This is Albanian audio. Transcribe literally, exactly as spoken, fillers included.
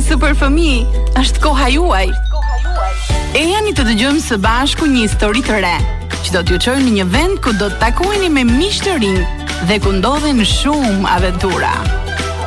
Së për fëmijë, është koha juaj. E jani të dëgjojmë së bashku një histori të re, që do t'ju çojë në një vend ku do të takoheni me miq të rinj dhe ku ndodhen shumë aventura.